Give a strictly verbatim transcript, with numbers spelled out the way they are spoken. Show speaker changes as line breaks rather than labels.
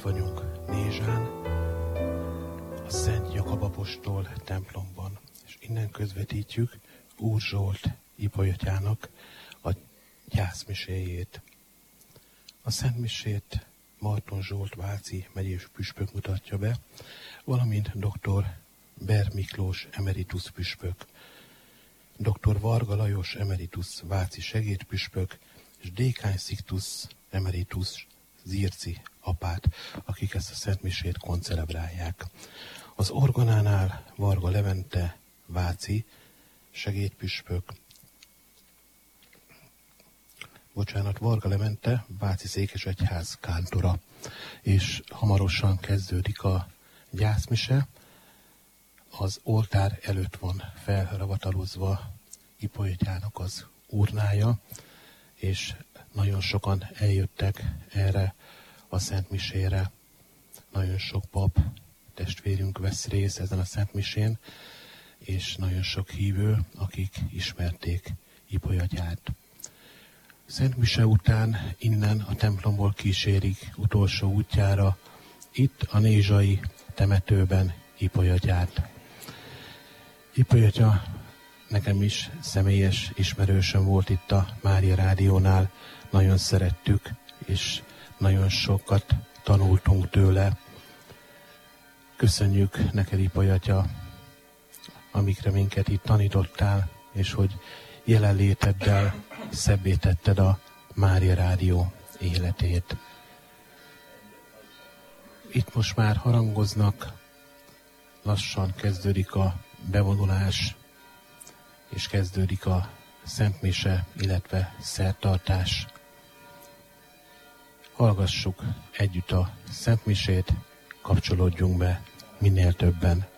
vagyunk Nézsán, a Szent Jakab apostol templomban, és innen közvetítjük Úr Zsolt ipolyatjának a gyászmiséjét. A szentmisét Marton Zsolt váci megyés püspök mutatja be, valamint dr. Ber Miklós emeritus püspök, dr. Varga Lajos emeritus váci segédpüspök, és Dékány Sziktusz emeritus Zirci apát, akik ezt a szentmisét koncelebrálják. Az orgonánál Varga Levente váci segédpüspök, bocsánat, Varga Levente váci székesegyház kántora, és hamarosan kezdődik a gyászmise. Az oltár előtt van felravatalozva ipolyatjának az urnája, és nagyon sokan eljöttek erre a szentmisére. Nagyon sok pap testvérünk vesz részt ezen a szentmisén, és nagyon sok hívő, akik ismerték ipolyatját. Szentmise után innen a templomból kísérik utolsó útjára, itt a nézsai temetőben ipolyatját. Ipolyatja nekem is személyes ismerősöm volt itt a Mária Rádiónál, nagyon szerettük, és nagyon sokat tanultunk tőle. Köszönjük neked, ipolyatja, amikre minket itt tanítottál, és hogy jelenléteddel szebbé tetted a Mária Rádió életét. Itt most már harangoznak, lassan kezdődik a bevonulás, és kezdődik a szentmise, illetve szertartás. Hallgassuk együtt a szentmisét, kapcsolódjunk be minél többen.